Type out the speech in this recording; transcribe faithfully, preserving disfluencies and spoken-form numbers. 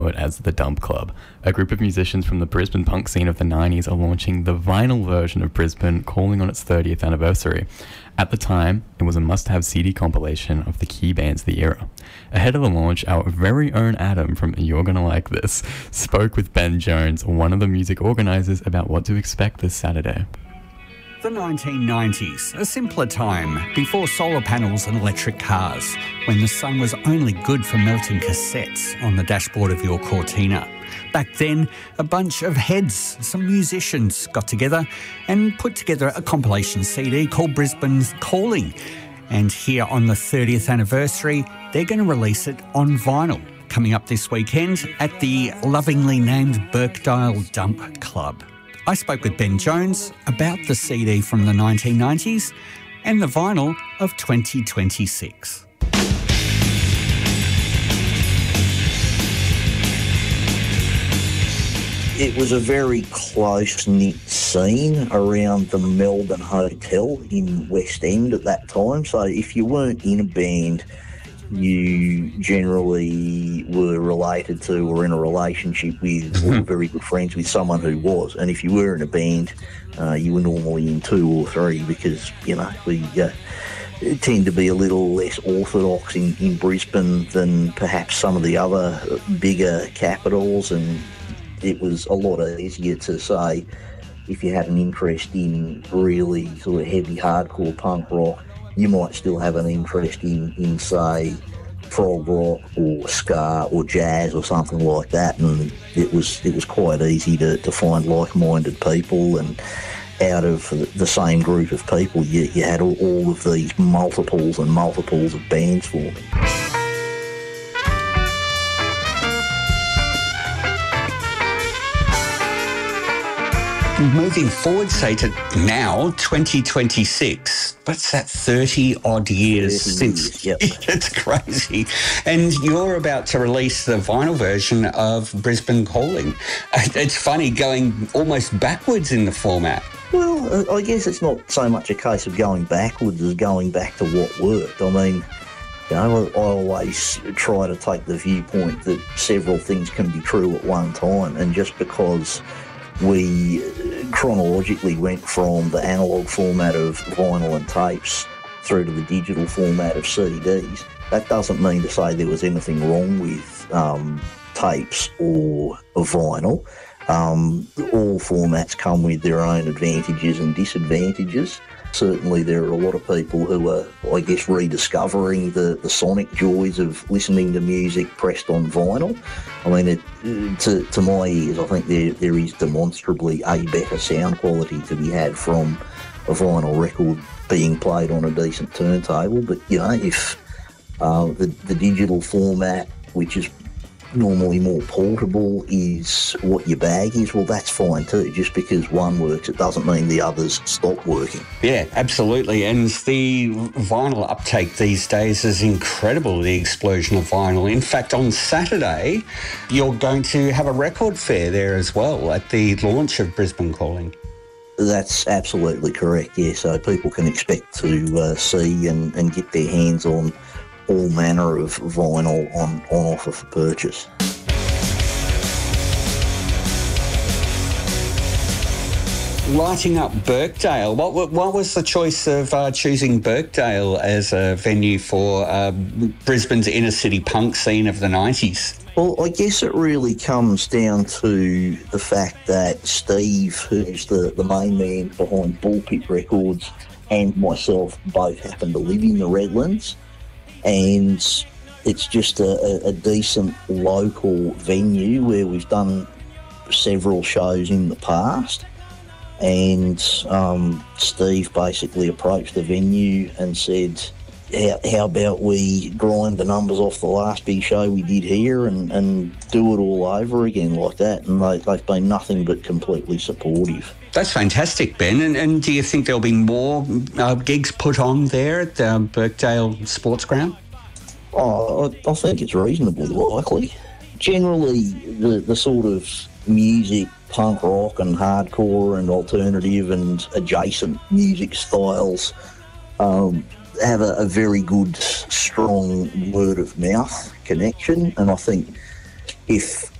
as the Dump Club. A group of musicians from the Brisbane punk scene of the nineties are launching the vinyl version of Brisbane Calling on its thirtieth anniversary. At the time, it was a must-have C D compilation of the key bands of the era. Ahead of the launch, our very own Adam from You're Gonna Like This spoke with Ben Jones, one of the music organisers, about what to expect this Saturday. The nineteen nineties, a simpler time, before solar panels and electric cars, when the sun was only good for melting cassettes on the dashboard of your Cortina. Back then, a bunch of heads, some musicians, got together and put together a compilation C D called Brisbane's Calling. And here on the thirtieth anniversary, they're going to release it on vinyl, coming up this weekend at the lovingly named Birkdale Dump Club. I spoke with Ben Jones about the C D from the nineteen nineties and the vinyl of twenty twenty-six. It was a very close-knit scene around the Melbourne Hotel in West End at that time. So if you weren't in a band, you generally were related to or in a relationship with or very good friends with someone who was. And if you were in a band, uh, you were normally in two or three because, you know, we uh, tend to be a little less orthodox in, in Brisbane than perhaps some of the other bigger capitals. And it was a lot easier to say, if you had an interest in really sort of heavy hardcore punk rock, you might still have an interest in, in say, prog rock or ska or jazz or something like that. And it was it was quite easy to, to find like-minded people, and out of the same group of people, you, you had all, all of these multiples and multiples of bands forming. Moving forward, say to now, twenty twenty-six, what's that, thirty odd years since? Yep. It's crazy. And you're about to release the vinyl version of Brisbane Calling. It's funny going almost backwards in the format. Well, I guess it's not so much a case of going backwards as going back to what worked. I mean, you know, I always try to take the viewpoint that several things can be true at one time, and just because we chronologically went from the analogue format of vinyl and tapes through to the digital format of C Ds, that doesn't mean to say there was anything wrong with um, tapes or vinyl. Um, all formats come with their own advantages and disadvantages. Certainly there are a lot of people who are, I guess, rediscovering the, the sonic joys of listening to music pressed on vinyl. I mean, it, to, to my ears, I think there there is demonstrably a better sound quality to be had from a vinyl record being played on a decent turntable. But, you know, if uh, the, the digital format, which is normally more portable, is what your bag is, well, that's fine too. Just because one works, it doesn't mean the others stop working. Yeah, absolutely. And the vinyl uptake these days is incredible, the explosion of vinyl. In fact, on Saturday, you're going to have a record fair there as well at the launch of Brisbane Calling. That's absolutely correct, yeah. So people can expect to uh, see and, and get their hands on all manner of vinyl on, on offer for purchase. Lighting up Birkdale. What what was the choice of uh, choosing Birkdale as a venue for uh, Brisbane's inner city punk scene of the nineties? Well, I guess it really comes down to the fact that Steve, who's the, the main man behind Bullpit Records, and myself both happen to live in the Redlands. And it's just a, a decent local venue where we've done several shows in the past. And um, Steve basically approached the venue and said, how, how about we grind the numbers off the last big show we did here and, and do it all over again like that? And they, they've been nothing but completely supportive. That's fantastic, Ben. And, and do you think there'll be more uh, gigs put on there at the Birkdale Sports Ground? Oh, I, I think it's reasonably likely. Generally, the, the sort of music, punk rock and hardcore and alternative and adjacent music styles um, have a, a very good, strong word of mouth connection. And I think if